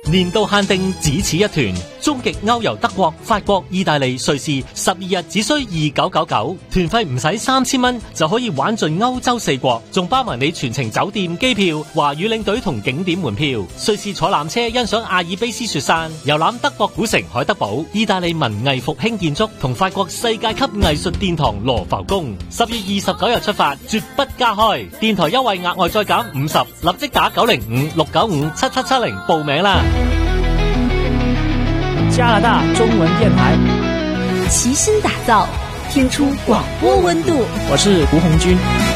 年度限定只此一團，終極歐遊德國、法國、意大利、瑞士，12日只需2999，團費唔使3000蚊就可以玩盡歐洲4國，仲包埋你全程酒店、機票、華語領隊同景點門票。瑞士坐纜車欣賞阿爾卑斯雪山，遊覽德國古城海德堡，意大利文藝復興建築同法國世界級藝術殿堂羅浮宮。10月29日出發，絕不加開。電台優惠額外再減50，立即打905-695-7770報名啦！ 加拿大中文電台， 齊心打造，聽出廣播溫度。 我是胡鴻鈞。